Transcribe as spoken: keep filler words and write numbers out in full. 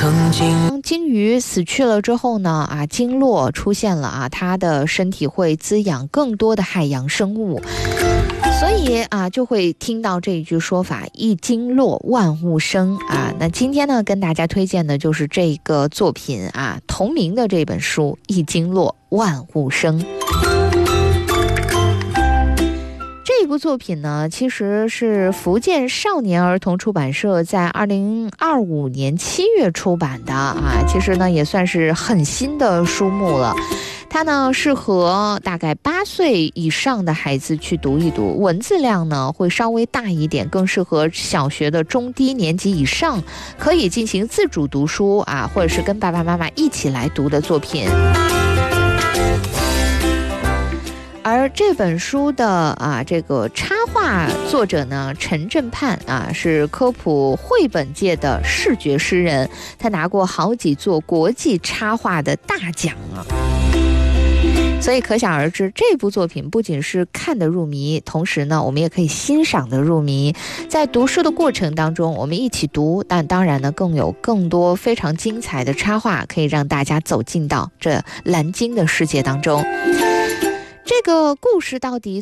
曾经。 鲸鱼死去了之后呢，啊，鲸落出现了啊，它的身体会滋养更多的海洋生物，所以啊，就会听到这一句说法：一鲸落，万物生啊。那今天呢，跟大家推荐的就是这个作品啊，同名的这本书《一鲸落，万物生》。这部作品呢，其实是福建少年儿童出版社在二零二五年七月出版的啊，其实呢也算是很新的书目了。它呢适合大概八岁以上的孩子去读一读，文字量呢会稍微大一点，更适合小学的中低年级以上，可以进行自主读书啊，或者是跟爸爸妈妈一起来读的作品。而这本书的啊这个插画作者呢，陈振盼啊，是科普绘本界的视觉诗人，他拿过好几座国际插画的大奖啊。所以可想而知，这部作品不仅是看得入迷，同时呢，我们也可以欣赏得入迷。在读书的过程当中，我们一起读，但当然呢，更有更多非常精彩的插画，可以让大家走进到这蓝鲸的世界当中。这个故事到底